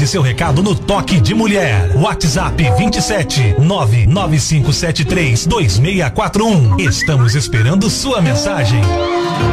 Mande seu recado no Toque de Mulher. WhatsApp 27 99573 2641. Estamos esperando sua mensagem.